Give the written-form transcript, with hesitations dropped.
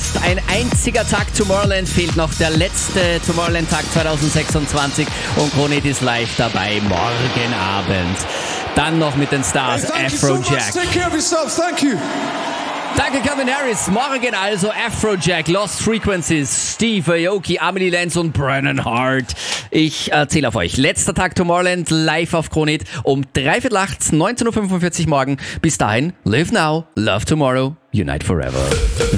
Jetzt ein einziger Tag Tomorrowland fehlt noch. Der letzte Tomorrowland-Tag 2026 und Kronit ist live dabei morgen Abend. Dann noch mit den Stars Afrojack. Danke, Calvin Harris. Morgen also Afrojack, Lost Frequencies, Steve Aoki, Amelie Lenz und Brennan Hart. Ich erzähle auf euch. Letzter Tag Tomorrowland live auf Kronit um 7:45, 19:45 Uhr morgen. Bis dahin, live now, love tomorrow, unite forever.